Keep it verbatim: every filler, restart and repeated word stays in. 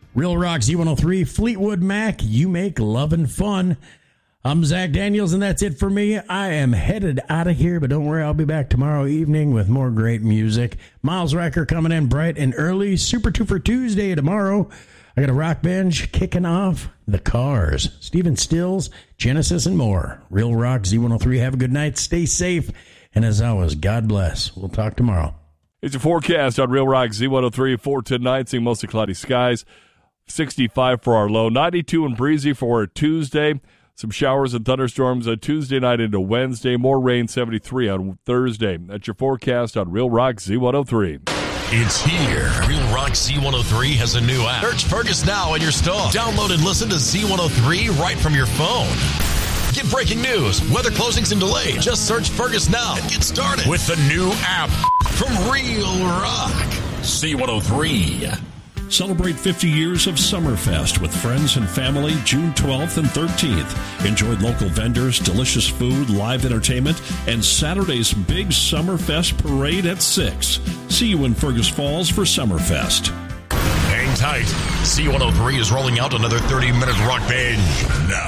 Real Rock Z one oh three, Fleetwood Mac, You Make Lovin' Fun. I'm Zach Daniels, and that's it for me. I am headed out of here, but don't worry, I'll be back tomorrow evening with more great music. Miles Riker coming in bright and early. Super Two for Tuesday tomorrow. I got a rock bench kicking off. The Cars, Stephen Stills, Genesis, and more. Real Rock Z one oh three. Have a good night. Stay safe. And as always, God bless. We'll talk tomorrow. It's a forecast on Real Rock Z one oh three for tonight, seeing mostly cloudy skies. sixty-five for our low, ninety-two and breezy for Tuesday. Some showers and thunderstorms on Tuesday night into Wednesday. More rain, seventy-three on Thursday. That's your forecast on Real Rock Z one oh three. It's here. Real Rock Z one oh three has a new app. Search Fergus now in your store. Download and listen to Z one oh three right from your phone. Get breaking news, weather closings and delays. Just search Fergus now and get started with the new app from Real Rock Z one oh three. Celebrate fifty years of Summerfest with friends and family June twelfth and thirteenth. Enjoy local vendors, delicious food, live entertainment, and Saturday's big Summerfest parade at six. See you in Fergus Falls for Summerfest. Hang tight. Z one oh three is rolling out another thirty-minute rock binge now.